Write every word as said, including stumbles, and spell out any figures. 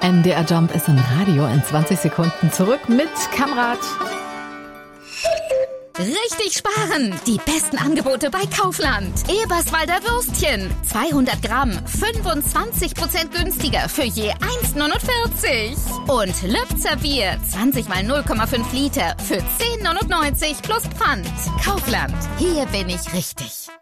M D R Jump ist im Radio in zwanzig Sekunden zurück mit Kamrat. Richtig sparen! Die besten Angebote bei Kaufland. Eberswalder Würstchen. zweihundert Gramm, fünfundzwanzig Prozent günstiger für je eins neunundvierzig. Und Lübzer Bier, zwanzig mal null Komma fünf Liter für zehn neunundneunzig plus Pfand. Kaufland. Hier bin ich richtig.